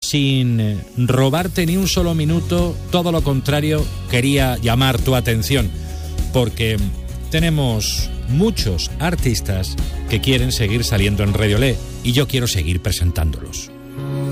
sin robarte ni un solo minuto, todo lo contrario, quería llamar tu atención, porque tenemos muchos artistas que quieren seguir saliendo en Radio Le y yo quiero seguir presentándolos.